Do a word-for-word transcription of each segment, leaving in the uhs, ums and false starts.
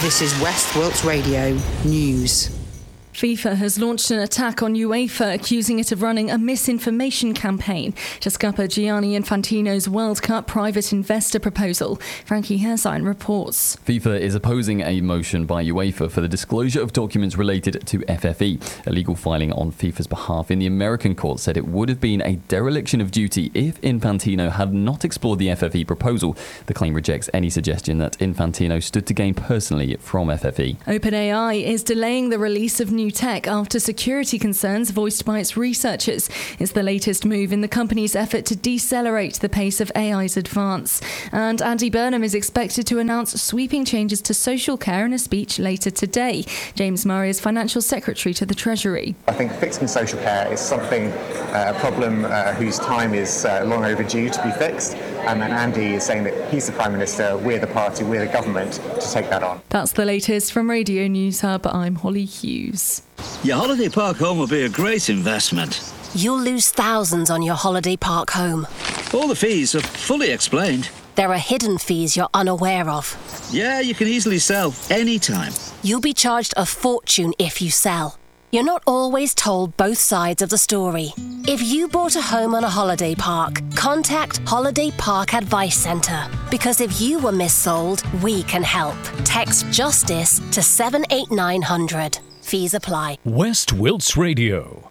This is West Wilts Radio News. FIFA has launched an attack on UEFA, accusing it of running a misinformation campaign to scupper Gianni Infantino's World Cup private investor proposal. Frankie Herzine reports. FIFA is opposing a motion by UEFA for the disclosure of documents related to F F E. A legal filing on FIFA's behalf in the American court said it would have been a dereliction of duty if Infantino had not explored the F F E proposal. The claim rejects any suggestion that Infantino stood to gain personally from F F E. OpenAI is delaying the release of new tech after security concerns voiced by its researchers. It's the latest move in the company's effort to decelerate the pace of A I's advance. And Andy Burnham is expected to announce sweeping changes to social care in a speech later today. James Murray is Financial Secretary to the Treasury. I think fixing social care is something, uh, a problem uh, whose time is uh, long overdue to be fixed. Um, and Andy is saying that he's the Prime Minister, we're the party, we're the government to take that on. That's the latest from Radio News Hub. I'm Holly Hughes. Your holiday park home will be a great investment. You'll lose thousands on your holiday park home. All the fees are fully explained. There are hidden fees you're unaware of. Yeah, you can easily sell anytime. You'll be charged a fortune if you sell. You're not always told both sides of the story. If you bought a home on a holiday park, contact Holiday Park Advice Centre. Because if you were missold, we can help. Text JUSTICE to seven eight nine hundred. Fees apply. West Wilts Radio.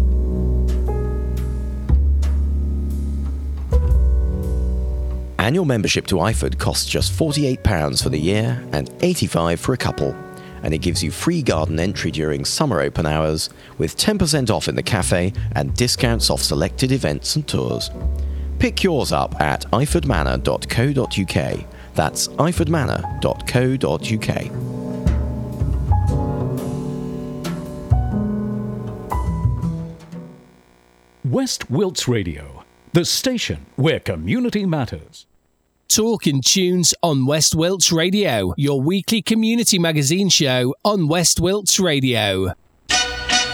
Annual membership to I F O D costs just forty-eight pounds for the year and eighty-five pounds for a couple. And it gives you free garden entry during summer open hours with ten percent off in the cafe and discounts off selected events and tours. Pick yours up at iford manor dot co dot uk. That's iford manor dot co dot uk. West Wilts Radio, the station where community matters. Talking Tunes on West Wilts Radio, your weekly community magazine show on West Wilts Radio.